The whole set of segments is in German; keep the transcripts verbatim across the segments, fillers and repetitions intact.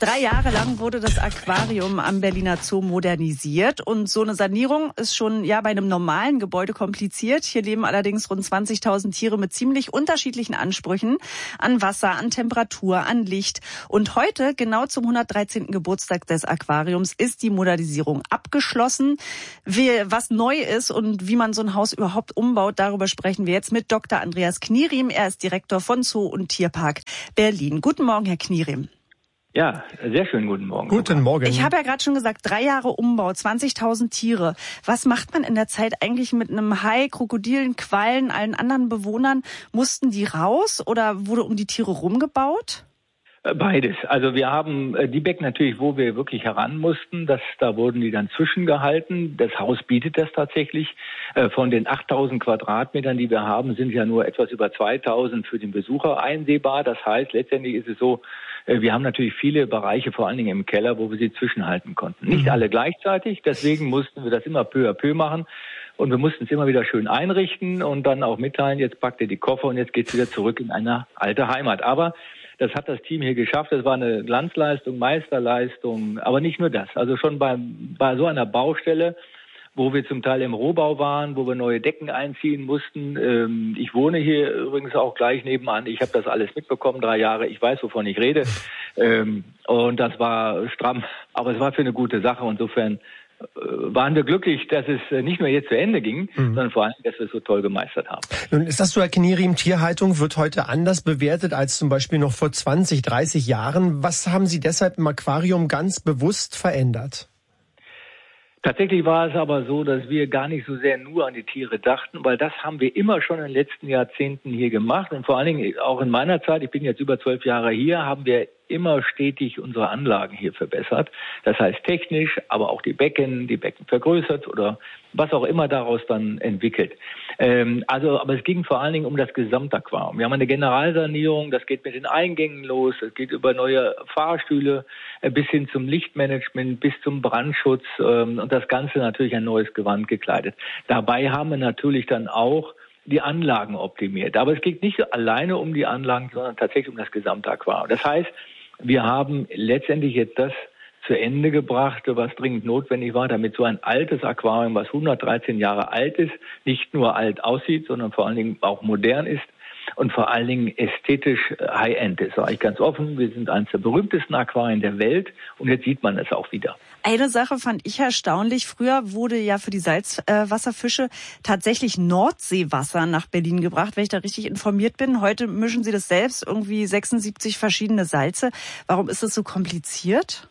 Drei Jahre lang wurde das Aquarium am Berliner Zoo modernisiert und so eine Sanierung ist schon ja bei einem normalen Gebäude kompliziert. Hier leben allerdings rund zwanzigtausend Tiere mit ziemlich unterschiedlichen Ansprüchen an Wasser, an Temperatur, an Licht. Und heute, genau zum hundertdreizehnten Geburtstag des Aquariums, ist die Modernisierung abgeschlossen. Wie, was neu ist und wie man so ein Haus überhaupt umbaut, darüber sprechen wir jetzt mit Doktor Andreas Knierim. Er ist Direktor von Zoo und Tierpark Berlin. Guten Morgen, Herr Knierim. Ja, sehr schönen guten Morgen. Guten Morgen. Ich habe ja gerade schon gesagt, drei Jahre Umbau, zwanzigtausend Tiere. Was macht man in der Zeit eigentlich mit einem Hai, Krokodilen, Quallen, allen anderen Bewohnern? Mussten die raus oder wurde um die Tiere rumgebaut? Beides. Also wir haben die Becken natürlich, wo wir wirklich heran mussten, das, da wurden die dann zwischengehalten. Das Haus bietet das tatsächlich. Von den achttausend Quadratmetern, die wir haben, sind ja nur etwas über zweitausend für den Besucher einsehbar. Das heißt, letztendlich ist es so, wir haben natürlich viele Bereiche, vor allen Dingen im Keller, wo wir sie zwischenhalten konnten. Nicht alle gleichzeitig, deswegen mussten wir das immer peu à peu machen. Und wir mussten es immer wieder schön einrichten und dann auch mitteilen, jetzt packt ihr die Koffer und jetzt geht's wieder zurück in eine alte Heimat. Aber das hat das Team hier geschafft. Das war eine Glanzleistung, Meisterleistung, aber nicht nur das. Also schon bei, bei so einer Baustelle, wo wir zum Teil im Rohbau waren, wo wir neue Decken einziehen mussten. Ähm, ich wohne hier übrigens auch gleich nebenan. Ich habe das alles mitbekommen, drei Jahre. Ich weiß, wovon ich rede. Ähm, und das war stramm, aber es war für eine gute Sache. Insofern waren wir glücklich, dass es nicht nur jetzt zu Ende ging, mhm. sondern vor allem, dass wir es so toll gemeistert haben. Nun ist das so, Herr Knierim, Tierhaltung wird heute anders bewertet als zum Beispiel noch vor zwanzig, dreißig Jahren. Was haben Sie deshalb im Aquarium ganz bewusst verändert? Tatsächlich war es aber so, dass wir gar nicht so sehr nur an die Tiere dachten, weil das haben wir immer schon in den letzten Jahrzehnten hier gemacht. Und vor allen Dingen auch in meiner Zeit, ich bin jetzt über zwölf Jahre hier, haben wir immer stetig unsere Anlagen hier verbessert. Das heißt technisch, aber auch die Becken, die Becken vergrößert oder was auch immer daraus dann entwickelt. Ähm, also, aber es ging vor allen Dingen um das Gesamtaquarium. Wir haben eine Generalsanierung, das geht mit den Eingängen los, es geht über neue Fahrstühle äh, bis hin zum Lichtmanagement, bis zum Brandschutz ähm, und das Ganze natürlich ein neues Gewand gekleidet. Dabei haben wir natürlich dann auch die Anlagen optimiert. Aber es geht nicht alleine um die Anlagen, sondern tatsächlich um das gesamte Aquarium. Das heißt, wir haben letztendlich jetzt das zu Ende gebracht, was dringend notwendig war, damit so ein altes Aquarium, was hundertdreizehn Jahre alt ist, nicht nur alt aussieht, sondern vor allen Dingen auch modern ist und vor allen Dingen ästhetisch High-End ist. Sage ich ganz offen, wir sind eines der berühmtesten Aquarien der Welt und jetzt sieht man es auch wieder. Eine Sache fand ich erstaunlich. Früher wurde ja für die Salzwasserfische tatsächlich Nordseewasser nach Berlin gebracht, wenn ich da richtig informiert bin. Heute mischen Sie das selbst, irgendwie sechsundsiebzig verschiedene Salze. Warum ist das so kompliziert?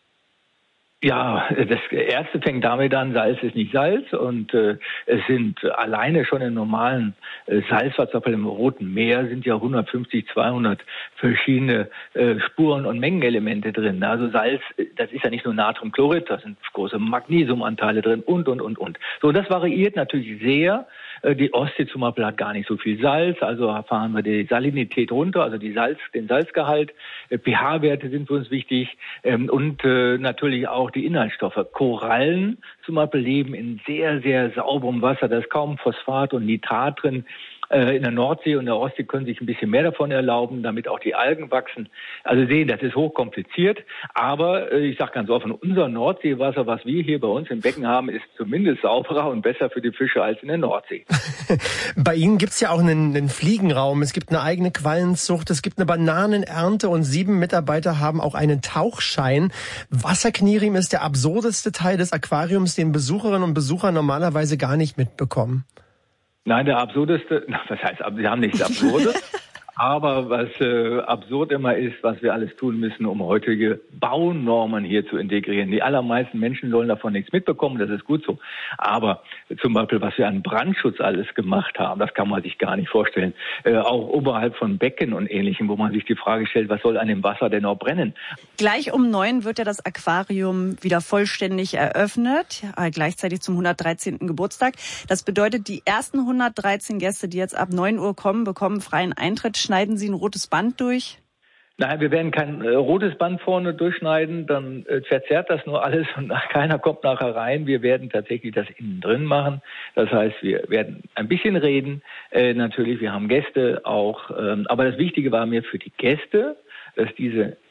Ja, das erste fängt damit an, Salz ist nicht Salz und äh, es sind alleine schon im normalen äh, Salzwasser, im Roten Meer sind ja hundertfünfzig, zweihundert verschiedene äh, Spuren und Mengenelemente drin. Also Salz, das ist ja nicht nur Natriumchlorid, da sind große Magnesiumanteile drin und, und, und, und. So, das variiert natürlich sehr. Äh, die Ostsee zum Beispiel hat gar nicht so viel Salz, also fahren wir die Salinität runter, also die Salz, den Salzgehalt. Äh, pH-Werte sind für uns wichtig ähm, und äh, natürlich auch die Inhaltsstoffe. Korallen zum Beispiel leben in sehr, sehr sauberem Wasser. Da ist kaum Phosphat und Nitrat drin. In der Nordsee und der Ostsee können sich ein bisschen mehr davon erlauben, damit auch die Algen wachsen. Also sehen, das ist hochkompliziert. Aber ich sage ganz offen, unser Nordseewasser, was wir hier bei uns im Becken haben, ist zumindest sauberer und besser für die Fische als in der Nordsee. Bei Ihnen gibt's ja auch einen, einen Fliegenraum. Es gibt eine eigene Quallenzucht, es gibt eine Bananenernte und sieben Mitarbeiter haben auch einen Tauchschein. Wasserknierim ist der absurdeste Teil des Aquariums, den Besucherinnen und Besucher normalerweise gar nicht mitbekommen. Nein, der absurdeste, was heißt, Sie haben nichts Absurdes, aber was äh, absurd immer ist, was wir alles tun müssen, um heutige Baunormen hier zu integrieren. Die allermeisten Menschen sollen davon nichts mitbekommen, das ist gut so. Aber zum Beispiel, was wir an Brandschutz alles gemacht haben, das kann man sich gar nicht vorstellen. Äh, auch oberhalb von Becken und Ähnlichem, wo man sich die Frage stellt, was soll an dem Wasser denn noch brennen? Gleich um neun wird ja das Aquarium wieder vollständig eröffnet, äh, gleichzeitig zum hundertdreizehnten Geburtstag. Das bedeutet, die ersten hundertdreizehn Gäste, die jetzt ab neun Uhr kommen, bekommen freien Eintritt. Schneiden Sie ein rotes Band durch? Nein, wir werden kein äh, rotes Band vorne durchschneiden, dann äh, verzerrt das nur alles und keiner kommt nachher rein. Wir werden tatsächlich das innen drin machen. Das heißt, wir werden ein bisschen reden. Äh, natürlich, wir haben Gäste auch. Ähm, aber das Wichtige war mir für die Gäste, dass diese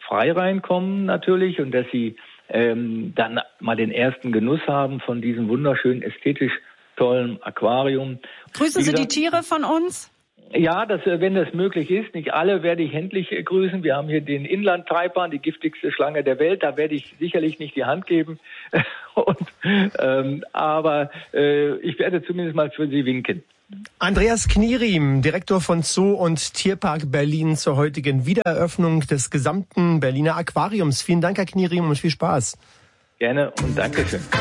frei reinkommen natürlich und dass sie ähm, dann mal den ersten Genuss haben von diesem wunderschönen, ästhetisch tollen Aquarium. Grüßen Sie die Tiere von uns? Ja, das, wenn das möglich ist. Nicht alle werde ich händlich grüßen. Wir haben hier den Inlandtaipan, die giftigste Schlange der Welt. Da werde ich sicherlich nicht die Hand geben. Und, ähm, aber äh, ich werde zumindest mal für Sie winken. Andreas Knieriem, Direktor von Zoo und Tierpark Berlin, zur heutigen Wiedereröffnung des gesamten Berliner Aquariums. Vielen Dank, Herr Knieriem, und viel Spaß. Gerne und Dankeschön.